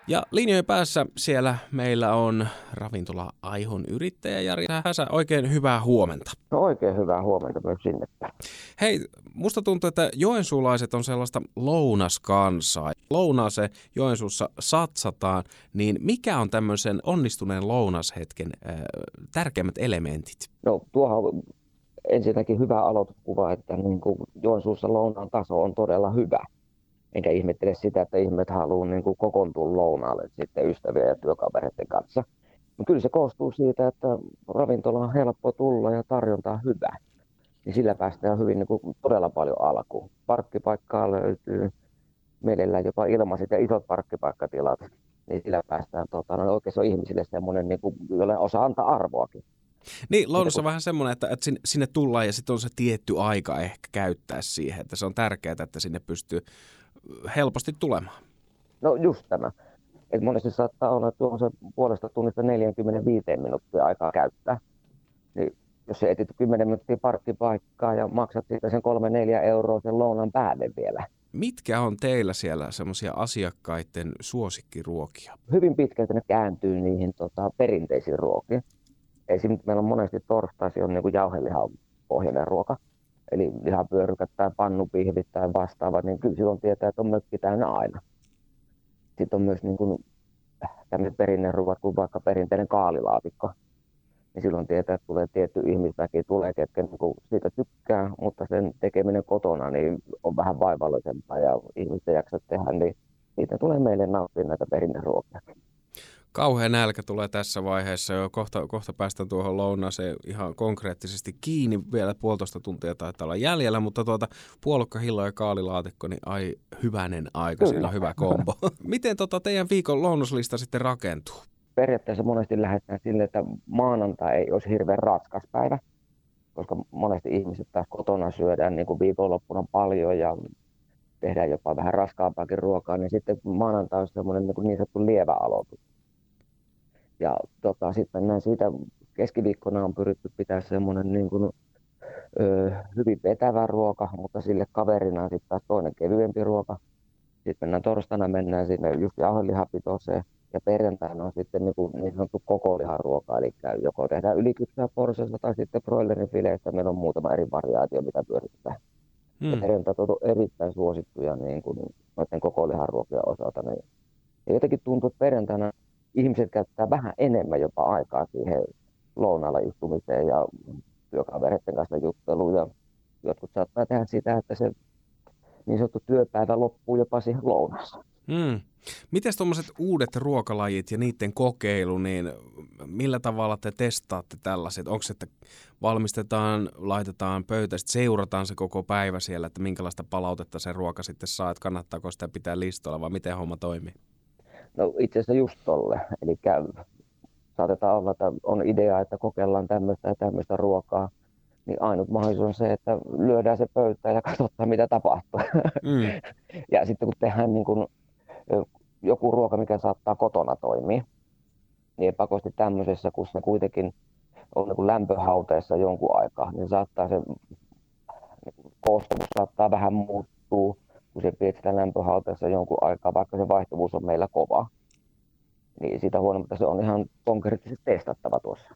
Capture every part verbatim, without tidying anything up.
Ja linjojen päässä siellä meillä on ravintola Aihon yrittäjä Jari Häsä. Oikein hyvää huomenta. No oikein hyvää huomenta myös sinne. Hei, musta tuntuu, että joensuulaiset on sellaista lounaskansaa. Lounaaseen Joensuussa satsataan, niin mikä on tämmöisen onnistuneen lounashetken äh, tärkeimmät elementit? No tuohan on ensinnäkin hyvä aloituskuva, että niin kuin Joensuussa lounaan taso on todella hyvä. Enkä ihmettele sitä, että ihmiset haluaa niin kuin kokoontua lounaalle sitten ystävien ja työkavereiden kanssa. No kyllä se koostuu siitä, että ravintola on helppo tulla ja tarjonta on hyvä. Niin sillä päästään hyvin niin kuin todella paljon alkuun. Parkkipaikkaa löytyy, mielellään jopa ilmaiset ja isot parkkipaikkatilat. Niin sillä päästään tota, no oikein se on ihmisille semmoinen, niin kuin, jolle osaa antaa arvoakin. Niin, lounassa on vähän semmoinen, että, että sinne tullaan ja sitten on se tietty aika ehkä käyttää siihen. Että se on tärkeää, että sinne pystyy helposti tulemaan. No just tämä. Et monesti saattaa olla, että on se puolesta tunnista neljäkymmentäviisi minuuttia aikaa käyttää. Niin jos sä etit kymmenen minuuttia parkkipaikkaa ja maksat siitä sen kolme neljä euroa sen lounan päälle vielä. Mitkä on teillä siellä semmoisia asiakkaiden suosikkiruokia? Hyvin pitkälti ne kääntyy niihin tota, perinteisiin ruokiin. Esimerkiksi meillä on monesti torstaisin on niin kuin jauhelihan pohjainen ruoka. Eli lihapyörykät tai pannupihvit tai vastaavat, niin kyllä silloin tietää, että on mökki täynnä aina. Sitten on myös niin kuin tämmöiset perinteinen ruoat kuin vaikka perinteinen kaalilaatikko. Niin silloin tietää, että tulee tietty ihmisväki, tulee ketkä niin kuin siitä tykkää, mutta sen tekeminen kotona niin on vähän vaivallisempaa ja ihmiset ei jaksa tehdä, niin niitä tulee meille nauttia näitä perinteinen ruokia. Kauhea nälkä tulee tässä vaiheessa jo. Kohta, kohta päästään tuohon lounaaseen ihan konkreettisesti kiinni. Vielä puolitoista tuntia taitaa olla jäljellä, mutta tuota puolukka, hillo ja kaalilaatikko, niin ai hyvänen aika, Kyllä. Siinä on hyvä kombo. Miten tota teidän viikon lounaslista sitten rakentuu? Periaatteessa monesti lähdetään sille, että maanantai ei olisi hirveän raskas päivä, koska monesti ihmiset taas kotona syödään niin kuin viikonloppuna paljon ja tehdään jopa vähän raskaampaakin ruokaa, niin sitten maanantai on semmoinen niin, niin sanottu lievä aloitus. Ja tota, sitten mennään siitä, keskiviikkona on pyritty pitää semmoinen niin kuin, ö, hyvin vetävä ruoka, mutta sille kaverina on sitten taas toinen kevyempi ruoka. Sitten mennään torstaina, mennään sinne just jauhelihapitoiseen ja perjantaina on sitten niin, kuin, niin sanottu koko liharuoka, eli joko tehdään ylikypsää porsasta tai sitten broilerin fileistä, meillä on muutama eri variaatio, mitä pyöritetään. Hmm. Ja perjantai on erittäin suosittuja niin kuin noiden koko liharuokien osalta. Niin. Ja jotenkin tuntuu, että perjantaina ihmiset käyttää vähän enemmän jopa aikaa siihen lounaalla istumiseen ja työkavereiden kanssa jutteluun. Ja jotkut saattaa tehdä sitä, että se niin sanottu työpäivä loppuu jopa siihen lounassa. Hmm. Miten tuommoiset uudet ruokalajit ja niiden kokeilu, niin millä tavalla te testaatte tällaiset? Onko se, että valmistetaan, laitetaan pöytä, sitten seurataan se koko päivä siellä, että minkälaista palautetta se ruoka sitten saa, että kannattaako sitä pitää listoilla vai miten homma toimii? No itse asiassa just tolle. Eli saatetaan olla, että on idea, että kokeillaan tämmöistä ja tämmöistä ruokaa. Niin ainut mahdollisuus on se, että lyödään se pöytään ja katsotaan, mitä tapahtuu. Mm. Ja sitten kun tehdään niin kun joku ruoka, mikä saattaa kotona toimia, niin pakosti tämmöisessä, kun se kuitenkin on niin lämpöhauteessa jonkun aikaa, niin saattaa se koostumus saattaa vähän muuttua, kun se pidät sitä lämpöhauteessa jonkun aikaa, vaikka se vaihtuvuus on meillä kova. Niin siitä huolimatta se on ihan konkreettisesti testattava tuossa.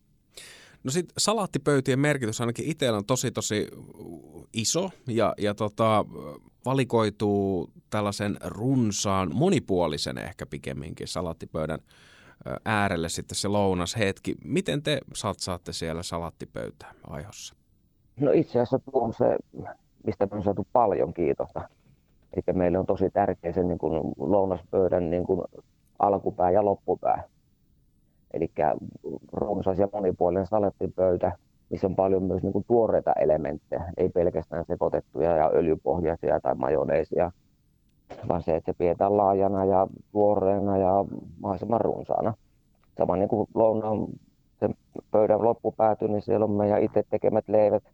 No sitten salaattipöytien merkitys ainakin itsellä on tosi tosi iso ja, ja tota, valikoituu tällaisen runsaan, monipuolisen ehkä pikemminkin salaattipöydän äärelle sitten se lounashetki. Miten te satsaatte siellä salaattipöytään Aihossa? No itse asiassa tuo on se, mistä me on saatu paljon kiitosta. Eli meille on tosi tärkeä se niin kuin lounaspöydän niin kuin alkupää ja loppupää. Eli runsas ja monipuolinen salattipöytä, missä on paljon myös niin kuin tuoreita elementtejä, ei pelkästään sekoitettuja ja öljypohjaisia tai majoneesia, vaan se, että se pidetään laajana ja tuoreena ja mahdollisimman runsaana. Sama niin kuin lounaan sen pöydän loppupääty, niin siellä on meidän itse tekemät leivät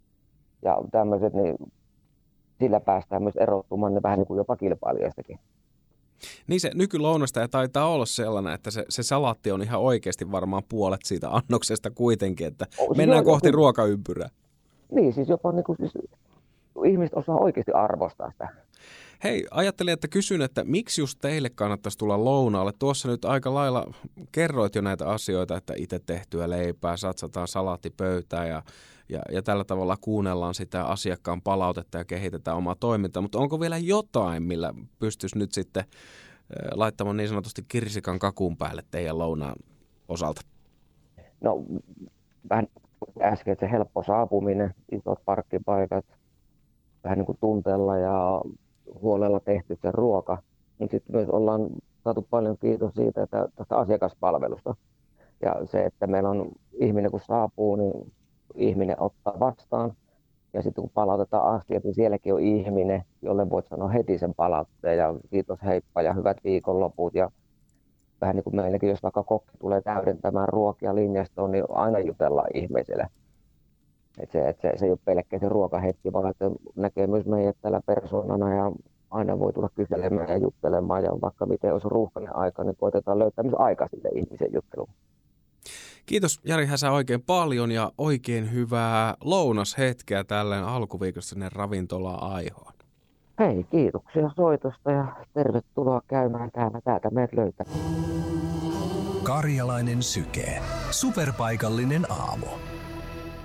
ja tämmöiset, niin sillä päästään myös erottumaan ne vähän niin kuin jopa kilpailijoistakin. Niin se nykylounasta ja taitaa olla sellainen, että se, se salaatti on ihan oikeasti varmaan puolet siitä annoksesta kuitenkin, että oh, siis mennään kohti joku ruokaympyrää. Niin, siis jopa niin kuin, siis, ihmiset osaa oikeasti arvostaa sitä. Hei, ajattelin, että kysyn, että miksi just teille kannattaisi tulla lounaalle? Tuossa nyt aika lailla kerroit jo näitä asioita, että itse tehtyä leipää, satsataan salaattipöytään ja, ja, ja tällä tavalla kuunnellaan sitä asiakkaan palautetta ja kehitetään omaa toimintaa. Mutta onko vielä jotain, millä pystyisi nyt sitten laittamaan niin sanotusti kirsikan kakun päälle teidän lounaan osalta? No vähän äsken, että se helppo saapuminen, isot parkkipaikat, vähän niin kuin tunteella ja huolella tehty se ruoka. Niin sitten myös ollaan saatu paljon kiitos siitä, että tästä asiakaspalvelusta. Ja se, että meillä on ihminen kun saapuu, niin ihminen ottaa vastaan. Ja sitten kun palautetaan astiat, niin sielläkin on ihminen, jolle voit sanoa heti sen palautteen. Ja kiitos, heippa ja hyvät viikonloput. Ja vähän niin kuin meilläkin, jos vaikka kokki tulee täydentämään ruokia linjastoon, niin aina jutellaan ihmiselle. Et se, et se, se ei ole pelkkä se ruokahetki, vaan että näkee myös meidät täällä persoonana ja aina voi tulla kyselemään ja juttelemaan. Ja vaikka miten olisi ruuhkainen aika, niin koitetaan löytää myös aika sille ihmisen jutteluun. Kiitos Jari Häsä oikein paljon ja oikein hyvää lounashetkeä tälleen alkuviikosta sinne ravintolaan Aihoon. Hei, kiitoksia soitosta ja tervetuloa käymään täällä. Täältä meidät löytää. Karjalainen syke. Superpaikallinen aamu.